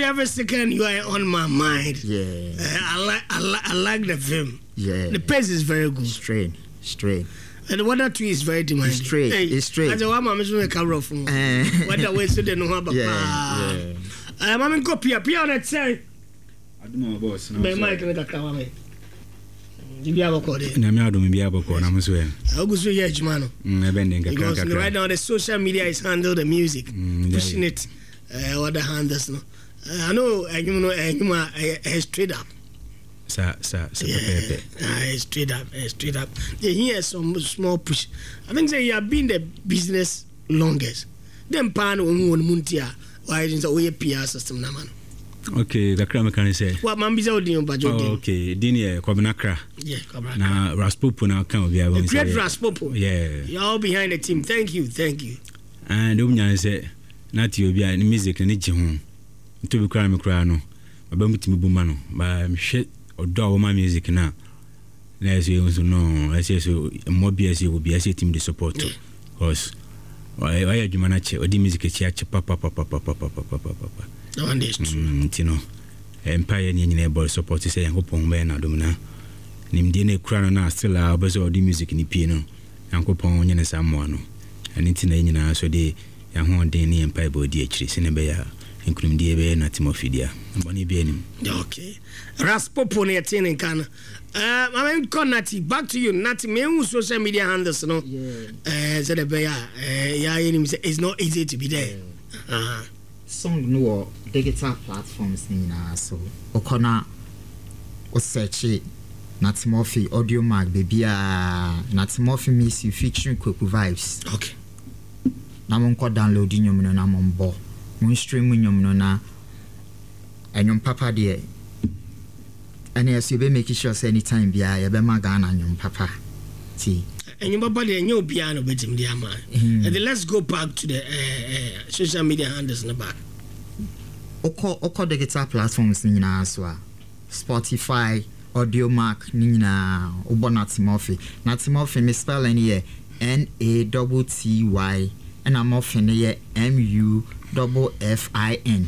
every second you are on my mind. Yeah. I like the film. Yeah. The pace is very good. Straight. And the weather too is very demanding. It's straight. As a woman, I'm going to cover from what way so they know about. Yeah. I'm going to copy on that say. I don't know boss. My mic in the camera. You have a code. Namia do me abo ko na mo so en. Ogusu ye jumano. Because right now the social media is handle the music, pushing it other handles no. I know straight up. Straight up. They hear some small push. I think say you have been the business longest. Then pan on muntia. Why is the PR system na man? Okay, the crime can say. What man biza odin ba jodi. Okay, dini Kwabnakra. Yeah, Kwabnakra. Na Raspopo na kan obi abo. Great Raspopo. Yeah. You all behind the team. Thank you. And obunya say na ti obi a music ni ji ho. To be crime kra no. Ba mutimi buma no. Ba hwe odo wo ma music na. Na say no, I say so more BS will be as a team the support. Cause why adwuma na che odi music chi ache papa. No one is true. You know, empire ni nyina ball support say yankopon be na dom na nimde na kura no na still obezo di music ni pie no yankopon nyene sammo no ani ti na nyina so de ya ho den ni empire body akiri se ne be ya enkunum die be na timofidia mboni bi anim. Okay, Raspopo ne tin in Ghana. I mean, Nati, back to you. Nati, me social media handles no. So the be ya it's not easy to be there. Song no digital platforms nina so okona o search Natimorphy audio mag baby Natimorphy miss you featuring Kweku Vibes. Okay. Na mon ko download nyom no na mon bo mon stream nyom no na enyom papa de and yes you be make sure say anytime bia you be magana nyom papa ti and you body and you piano betim dia man. And then let's go back to the social media handles in the back. Oko digital platforms nina so Spotify, Audiomack nina obo Natimorphy me spell any here NATTY and I'm off in here MUFFIN